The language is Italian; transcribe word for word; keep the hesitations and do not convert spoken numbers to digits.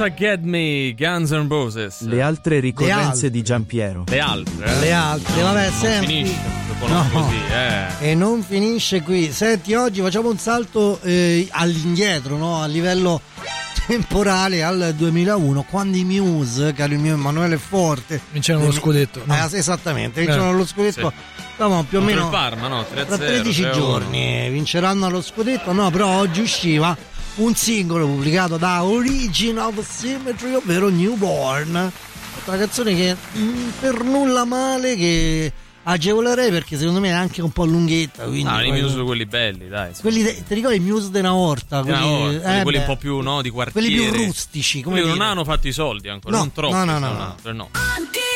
Can't Get Me, Guns N' Roses. Le altre ricorrenze altre. di Giampiero. Le altre, eh? Le altre, vabbè, non senti. finisce dopo no. così, eh. E non finisce qui. Senti, oggi facciamo un salto eh, all'indietro, no? A livello temporale al duemilauno, quando i Muse, caro il mio Emanuele Forte, vincevano lo scudetto, no? eh, esattamente, vincevano Eh. lo scudetto. Sì. Stavamo più o Contro meno il Parma, no? tre a tra zero, tredici tre a uno. giorni vinceranno lo scudetto. No, però oggi usciva un singolo pubblicato da Origin of Symmetry, ovvero Newborn, una canzone che mh, per nulla male, che agevolerei perché secondo me è anche un po' lunghetta, quindi No, i poi- Muse sono quelli belli, dai. quelli de- ti ricordi i Muse della Orta? Quelli, Quelli, no, eh, quelli, quelli beh, un po' più no, di quartiere. quelli più rustici, come quelli che dire. non hanno fatto i soldi ancora, No, non troppi. no, no, no, sono no. altri, no.